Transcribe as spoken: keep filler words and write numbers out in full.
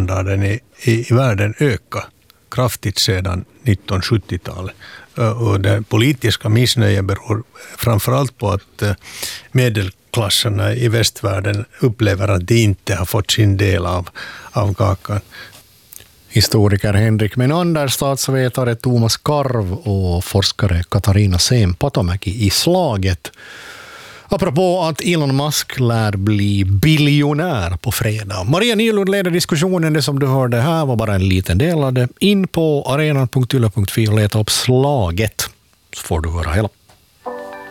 levnadsstandarden i, i, i världen ökat kraftigt sedan nittonhundrasjuttiotalet. Och det politiska missnöjet beror framförallt på att medelklasserna i västvärlden upplever att de inte har fått sin del av, av kakan. Historiker Henrik Menander, statsvetare Thomas Karv och forskare Katarina Sempatomäki i Slaget. Apropå att Elon Musk lär bli biljonär på fredag. Maria Nylund leder diskussionen. Det som du hörde här var bara en liten del av det. In på arenan punkt yle punkt fi och leta upp Slaget så får du höra hela.